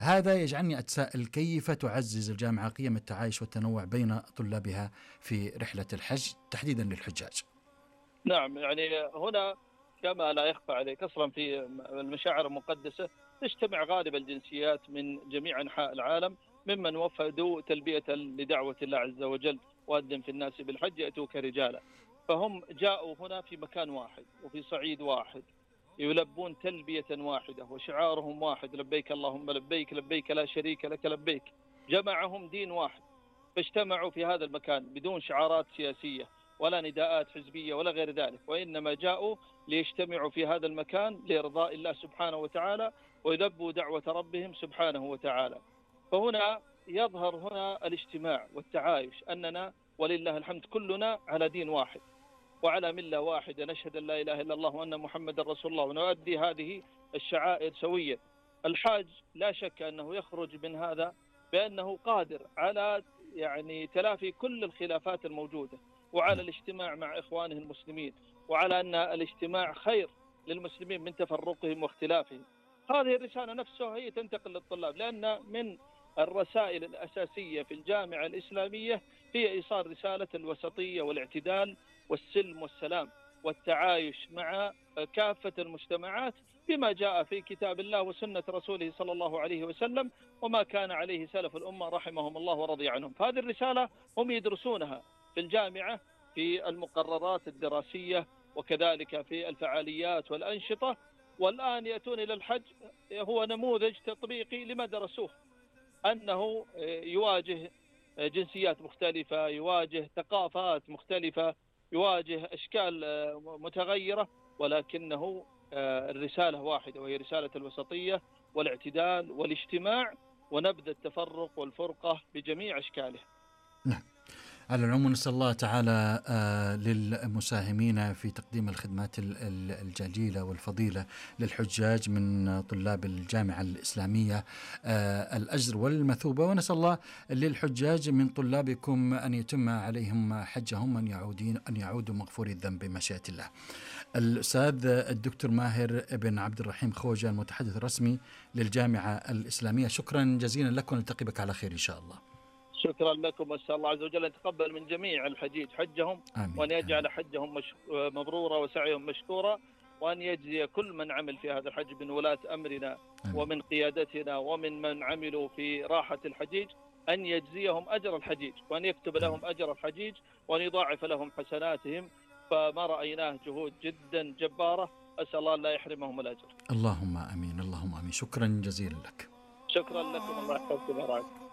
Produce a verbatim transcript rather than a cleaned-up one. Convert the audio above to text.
هذا يجعلني أتساءل كيف تعزز الجامعة قيم التعايش والتنوع بين طلابها في رحلة الحج تحديدا للحجاج؟ نعم، يعني هنا كما لا يخفى عليك أصلا في المشاعر المقدسة تجتمع غالب الجنسيات من جميع أنحاء العالم، ممن وفدوا تلبية لدعوة الله عز وجل وأذن في الناس بالحج يأتوك رجالا. فهم جاءوا هنا في مكان واحد وفي صعيد واحد، يلبون تلبية واحدة وشعارهم واحد: لبيك اللهم لبيك، لبيك لا شريك لك لبيك. جمعهم دين واحد، فاجتمعوا في هذا المكان بدون شعارات سياسية ولا نداءات حزبية ولا غير ذلك، وإنما جاءوا ليجتمعوا في هذا المكان لإرضاء الله سبحانه وتعالى ويلبوا دعوة ربهم سبحانه وتعالى. فهنا يظهر هنا الاجتماع والتعايش، أننا ولله الحمد كلنا على دين واحد وعلى ملة واحدة، نشهد أن لا إله إلا الله وأن محمد رسول الله ونؤدي هذه الشعائر سويا. الحاج لا شك أنه يخرج من هذا بأنه قادر على يعني تلافي كل الخلافات الموجودة، وعلى الاجتماع مع إخوانه المسلمين، وعلى أن الاجتماع خير للمسلمين من تفرقهم واختلافهم. هذه الرسالة نفسها هي تنتقل للطلاب، لأن من الرسائل الأساسية في الجامعة الإسلامية هي إيصال رسالة الوسطية والاعتدال والسلم والسلام والتعايش مع كافة المجتمعات بما جاء في كتاب الله وسنة رسوله صلى الله عليه وسلم، وما كان عليه سلف الأمة رحمهم الله ورضي عنهم. فهذه الرسالة هم يدرسونها في الجامعة في المقررات الدراسية وكذلك في الفعاليات والأنشطة، والآن يأتون إلى الحج هو نموذج تطبيقي لما درسوه، أنه يواجه جنسيات مختلفة، يواجه ثقافات مختلفة، يواجه أشكال متغيرة، ولكنه الرسالة واحدة وهي رسالة الوسطية والاعتدال والاجتماع ونبذ التفرق والفرقة بجميع أشكاله. نعم. على العموم نسأل الله تعالى آه للمساهمين في تقديم الخدمات الجليلة والفضيلة للحجاج من طلاب الجامعة الإسلامية آه الأجر والمثوبة، ونسأل الله للحجاج من طلابكم أن يتم عليهم حجهم أن يعودين أن يعودوا مغفوري الذنب بمشيئة الله. الأستاذ الدكتور ماهر بن عبد الرحيم خوجة المتحدث الرسمي للجامعة الإسلامية، شكرا جزيلا لكم، نلتقي بك على خير إن شاء الله. شكرا لكم، وأسأل الله عز وجل أن يتقبل من جميع الحجيج حجهم، آمين. وأن يجعل حجهم مش... مبرورا وسعيهم مشكورا، وأن يجزي كل من عمل في هذا الحج من ولاة أمرنا آمين. ومن قيادتنا ومن من عملوا في راحة الحجيج، أن يجزيهم أجر الحجيج وأن يكتب لهم آمين. أجر الحجيج وأن يضاعف لهم حسناتهم. فما رأيناه جهود جدا جبارة، أسأل الله لا يحرمهم الأجر. اللهم آمين، اللهم آمين. شكرا جزيلا لك. شكرا لكم، الله يحفظكم ويرعاكم.